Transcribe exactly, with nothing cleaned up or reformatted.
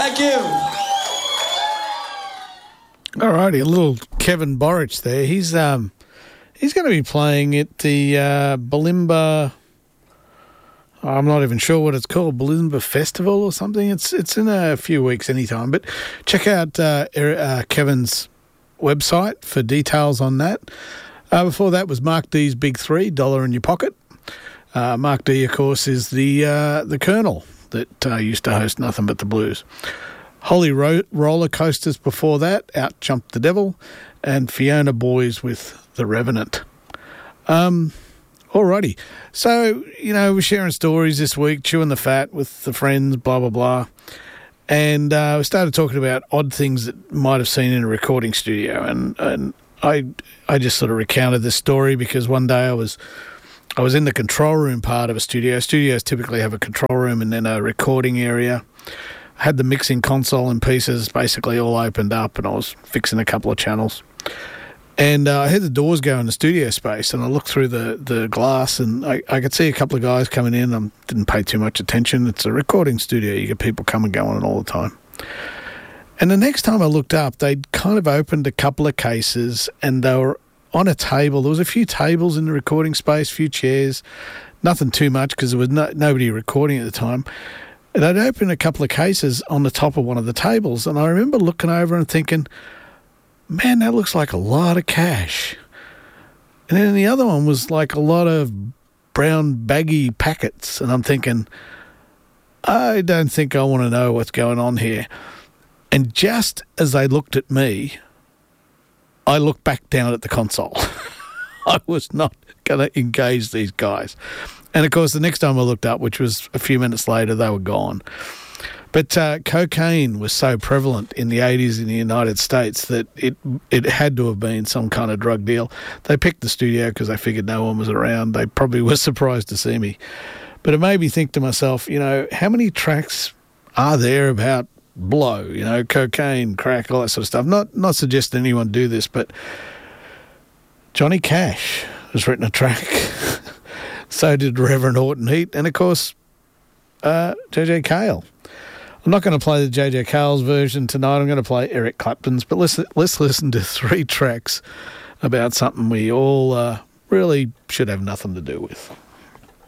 Thank you. All righty, a little Kevin Borich there. He's um he's going to be playing at the uh, Bulimba. I'm not even sure what it's called, Bulimba Festival or something. It's it's in a few weeks anytime. But check out uh, uh, Kevin's website for details on that. Uh, before that was Mark D's Big Three, Dollar in Your Pocket. Uh, Mark D, of course, is the uh, the Colonel that uh, used to host Nothing But the Blues. Holy Ro- Roller Coasters before that, Out Jumped the Devil, and Fiona Boys with The Revenant. Um, alrighty. So, you know, we're sharing stories this week, chewing the fat with the friends, blah, blah, blah. And uh, we started talking about odd things that might have seen in a recording studio. And, and I I just sort of recounted this story because one day I was I was in the control room part of a studio. Studios typically have a control room and then a recording area. I had the mixing console in pieces basically all opened up and I was fixing a couple of channels. And uh, I heard the doors go in the studio space and I looked through the, the glass and I, I could see a couple of guys coming in. I didn't pay too much attention. It's a recording studio. You get people coming and going all the time. And the next time I looked up, they'd kind of opened a couple of cases and they were on a table. There was a few tables in the recording space, a few chairs, nothing too much because there was no, nobody recording at the time. And I'd opened a couple of cases on the top of one of the tables, and I remember looking over and thinking, man, that looks like a lot of cash. And then the other one was like a lot of brown baggy packets, and I'm thinking, I don't think I want to know what's going on here. And just as they looked at me, I looked back down at the console. I was not going to engage these guys. And, of course, the next time I looked up, which was a few minutes later, they were gone. But uh, cocaine was so prevalent in the eighties in the United States that it it had to have been some kind of drug deal. They picked the studio because they figured no one was around. They probably were surprised to see me. But it made me think to myself, you know, how many tracks are there about blow, you know, cocaine, crack, all that sort of stuff? Not, not suggesting anyone do this, but Johnny Cash has written a track. So did Reverend Horton Heat, and of course, uh, J J Cale. I'm not going to play the J J Cale's version tonight. I'm going to play Eric Clapton's, but let's let's listen to three tracks about something we all uh, really should have nothing to do with.